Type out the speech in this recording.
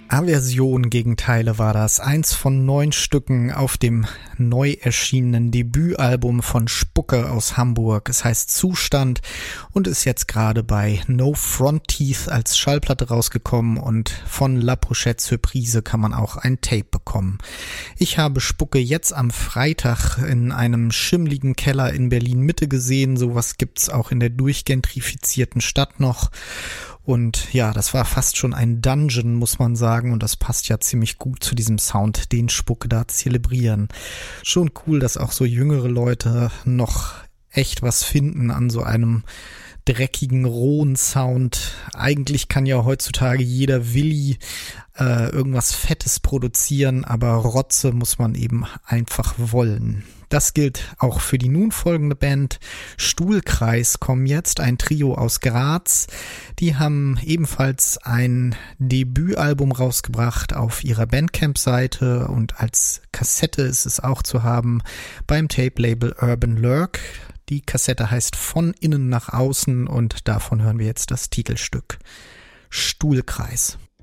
Aversion gegen Teile war das. 1 von 9 Stücken auf dem neu erschienenen Debütalbum von Spucke aus Hamburg. Es heißt Zustand und ist jetzt gerade bei No Front Teeth als Schallplatte rausgekommen und von La Pochette Surprise kann man auch ein Tape bekommen. Ich habe Spucke jetzt am Freitag in einem schimmligen Keller in Berlin-Mitte gesehen. Sowas gibt's auch in der durchgentrifizierten Stadt noch. Und ja, das war fast schon ein Dungeon, muss man sagen. Und das passt ja ziemlich gut zu diesem Sound, den Spucke da zelebrieren. Schon cool, dass auch so jüngere Leute noch echt was finden an so einem dreckigen, rohen Sound. Eigentlich kann ja heutzutage jeder Willi irgendwas Fettes produzieren, aber Rotze muss man eben einfach wollen. Das gilt auch für die nun folgende Band. Stuhlkreis kommen jetzt, ein Trio aus Graz. Die haben ebenfalls ein Debütalbum rausgebracht auf ihrer Bandcamp-Seite und als Kassette ist es auch zu haben beim Tape-Label Urban Lurk. Die Kassette heißt Von innen nach außen und davon hören wir jetzt das Titelstück Stuhlkreis.